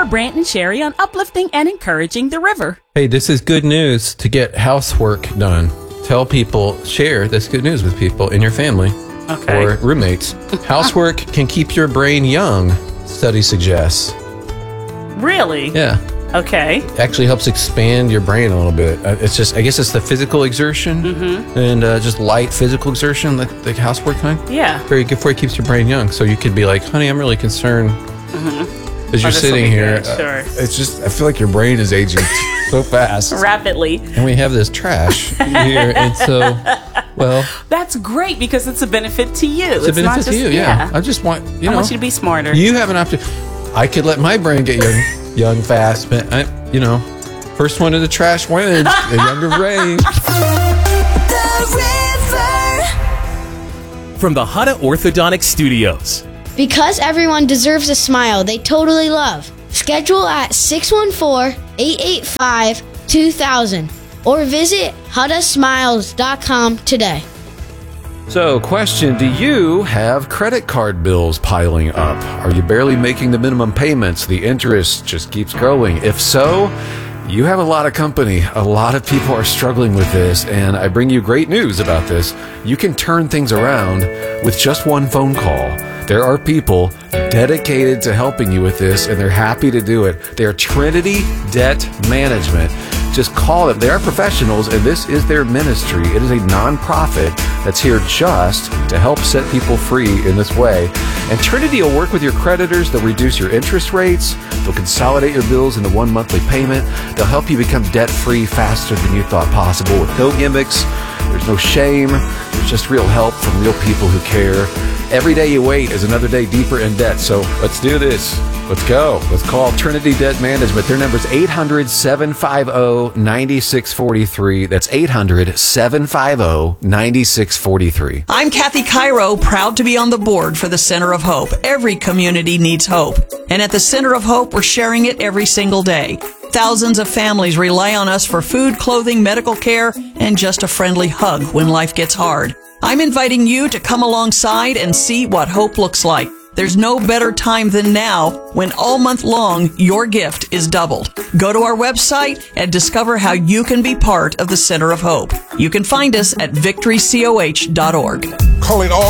Discover Brant and Sherry on uplifting and encouraging the river. Hey, this is good news to get housework done. Tell people, share this good news with people in your family or roommates. Housework can keep your brain young, study suggests. Really? Yeah. Okay. Actually helps expand your brain a little bit. It's just, I guess it's the physical exertion and just light physical exertion, like the housework kind. Yeah. Very good for it, keeps your brain young. So you could be like, honey, I'm really concerned as you're sitting here. Sure. It's just, I feel like your brain is aging so fast. Rapidly. And we have this trash here. And so, well. That's great because it's a benefit to you. It's a benefit to you, yeah. I just want, I want you to be smarter. You have an opportunity. I could let my brain get young fast, but first one to the trash wins. The younger brain. From the Hutta Orthodontic Studios. Because everyone deserves a smile they totally love. Schedule at 614-885-2000 or visit HuttaSmiles.com today. So, question, do you have credit card bills piling up? Are you barely making the minimum payments? The interest just keeps growing. If so, you have a lot of company. A lot of people are struggling with this, and I bring you great news about this. You can turn things around with just one phone call. There are people dedicated to helping you with this, and they're happy to do it. They are Trinity Debt Management. Just call them. They are professionals, and this is their ministry. It is a nonprofit that's here just to help set people free in this way. And Trinity will work with your creditors. They'll reduce your interest rates. They'll consolidate your bills into one monthly payment. They'll help you become debt-free faster than you thought possible with no gimmicks. There's no shame. There's just real help from real people who care. Every day you wait is another day deeper in debt. So let's do this. Let's go. Let's call Trinity Debt Management. Their number is 800-750-9643. That's 800-750-9643. I'm Kathy Cairo, proud to be on the board for the Center of Hope. Every community needs hope. And at the Center of Hope, we're sharing it every single day. Thousands of families rely on us for food, clothing, medical care, and just a friendly hug when life gets hard. I'm inviting you to come alongside and see what hope looks like. There's no better time than now when all month long your gift is doubled. Go to our website and discover how you can be part of the Center of Hope. You can find us at victorycoh.org. Calling all